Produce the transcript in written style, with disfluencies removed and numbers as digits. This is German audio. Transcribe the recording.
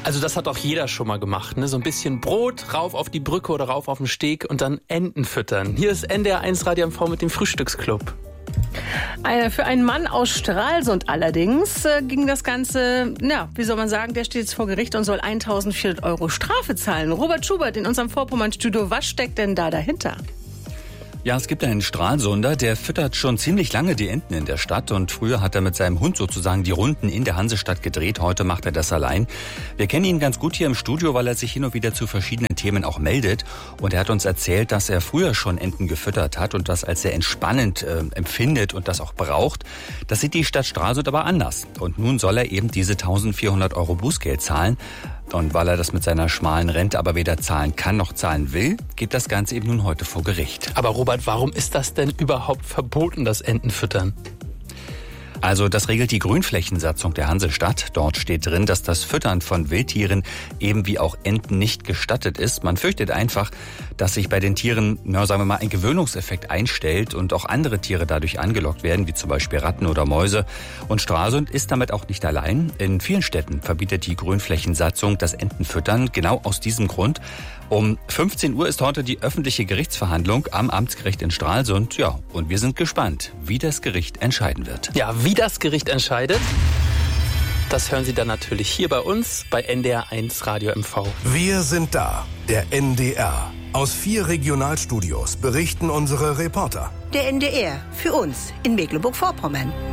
Also das hat auch jeder schon mal gemacht, ne? So ein bisschen Brot, rauf auf die Brücke oder rauf auf den Steg und dann Enten füttern. Hier ist NDR 1 Radio MV mit dem Frühstücksclub. Für einen Mann aus Stralsund allerdings ging das Ganze, wie soll man sagen, der steht jetzt vor Gericht und soll 1.400 € Strafe zahlen. Robert Schubert in unserem Vorpommern-Studio, was steckt denn da dahinter? Ja, es gibt einen Stralsunder, der füttert schon ziemlich lange die Enten in der Stadt und früher hat er mit seinem Hund sozusagen die Runden in der Hansestadt gedreht. Heute macht er das allein. Wir kennen ihn ganz gut hier im Studio, weil er sich hin und wieder zu verschiedenen Themen auch meldet. Und er hat uns erzählt, dass er früher schon Enten gefüttert hat und das als sehr entspannend empfindet und das auch braucht. Das sieht die Stadt Stralsund aber anders. Und nun soll er eben diese 1.400 € Bußgeld zahlen. Und weil er das mit seiner schmalen Rente aber weder zahlen kann noch zahlen will, geht das Ganze eben nun heute vor Gericht. Aber Robert, warum ist das denn überhaupt verboten, das Entenfüttern? Also das regelt die Grünflächensatzung der Hansestadt. Dort steht drin, dass das Füttern von Wildtieren eben wie auch Enten nicht gestattet ist. Man fürchtet einfach, dass sich bei den Tieren, sagen wir mal, ein Gewöhnungseffekt einstellt und auch andere Tiere dadurch angelockt werden, wie zum Beispiel Ratten oder Mäuse. Und Stralsund ist damit auch nicht allein. In vielen Städten verbietet die Grünflächensatzung das Entenfüttern genau aus diesem Grund. Um 15 Uhr ist heute die öffentliche Gerichtsverhandlung am Amtsgericht in Stralsund. Ja, und wir sind gespannt, wie das Gericht entscheiden wird. Ja, wie das Gericht entscheidet, das hören Sie dann natürlich hier bei uns bei NDR 1 Radio MV. Wir sind da, der NDR. Aus 4 Regionalstudios berichten unsere Reporter. Der NDR, für uns in Mecklenburg-Vorpommern.